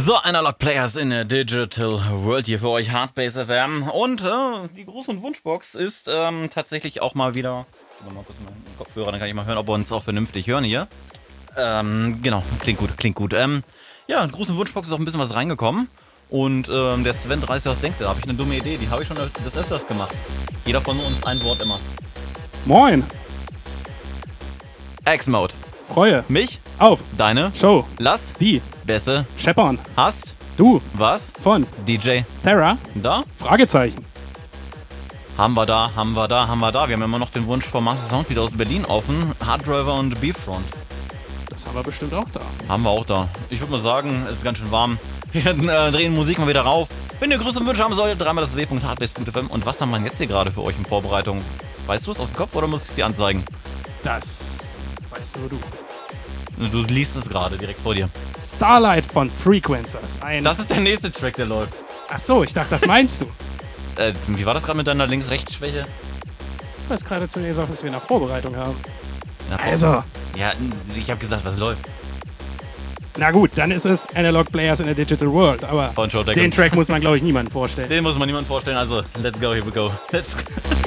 So, Analog Players in a Digital World hier für euch, Hardbase FM. Und die große Wunschbox ist tatsächlich auch mal wieder. Mal kurz meinen Kopfhörer, dann kann ich mal hören, ob wir uns auch vernünftig hören hier. Genau, klingt gut. Ja, in großen Wunschbox ist auch ein bisschen was reingekommen. Und der Sven 30 was denkt, da habe ich eine dumme Idee, die habe ich schon des Öfters gemacht. Jeder von uns ein Wort immer. Moin, X-Mode. freue Mich, auf deine, Show, lass, die Bässe, scheppern, hast, du was, von DJ, Thera, da, Fragezeichen. haben wir da. Wir haben immer noch den Wunsch von Master Sound wieder aus Berlin offen. Harddriver und Beefront. Das haben wir bestimmt auch da. Haben wir auch da. Ich würde mal sagen, es ist ganz schön warm. Wir drehen Musik mal wieder rauf. Wenn ihr größere Wünsche haben solltet, dreimal das w.hardbase.fm. Und was haben wir jetzt hier gerade für euch in Vorbereitung? Weißt du es aus dem Kopf oder muss ich es dir anzeigen? Das weißt nur du. Du liest es gerade direkt vor dir. Starlight von Frequencers. Das ist der nächste Track, der läuft. Ach so, ich dachte, das meinst du. Wie war das gerade mit deiner Links-Rechts-Schwäche? Du hast gerade zu mir gesagt, dass wir eine Vorbereitung haben. Na, Also, Ja, ich habe gesagt, was läuft. na gut, dann ist es Analog Players in a Digital World. Aber Von Showtech. den Track muss man, glaube ich, niemandem vorstellen. Den muss man niemandem vorstellen, also let's go, here we go. Let's go.